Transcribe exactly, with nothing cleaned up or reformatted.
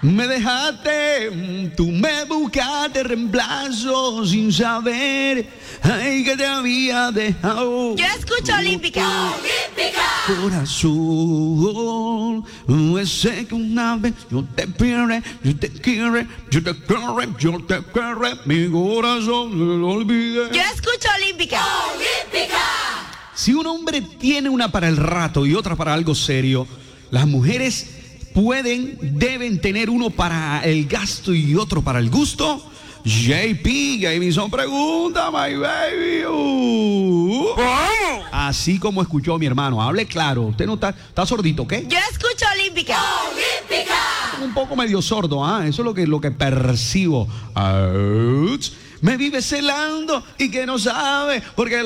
Me dejaste, tú me buscaste reemplazo sin saber, ay, que te había dejado. Yo escucho Olímpica. Olímpica. Corazón, no sé que una vez yo te pierdo, yo te quiero, yo te quiero, yo te quiero, mi corazón no lo olvide. Yo escucho Olímpica. Olímpica. Si un hombre tiene una para el rato y otra para algo serio, las mujeres pueden, deben tener uno para el gasto y otro para el gusto. J P, ya me hizo pregunta, my baby. Uh. ¿Cómo? Así como escuchó mi hermano, hable claro. Usted no está, está sordito, ¿qué? Yo escucho Olímpica. Olímpica. Un poco medio sordo, ¿ah? Eso es lo que, lo que percibo. Ouch. Me vive celando y que no sabe porque